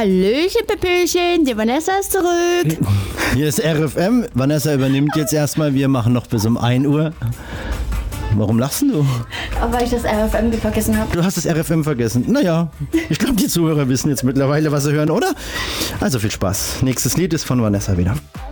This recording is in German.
Hallöchen, Pepöchen, die Vanessa ist zurück. Hier ist RFM. Vanessa übernimmt jetzt erstmal. Wir machen noch bis um 1 Uhr. Warum lachst du? Aber weil ich das RFM vergessen habe. Du hast das RFM vergessen. Naja, ich glaube, die Zuhörer wissen jetzt mittlerweile, was sie hören, oder? Also viel Spaß. Nächstes Lied ist von Vanessa wieder.